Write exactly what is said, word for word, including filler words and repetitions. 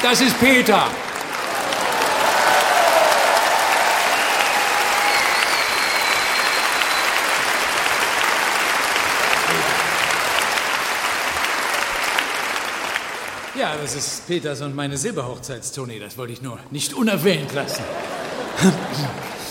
Das ist Peter. Ja, das ist Peters und meine Silberhochzeitstournee. Das wollte ich nur nicht unerwähnt lassen.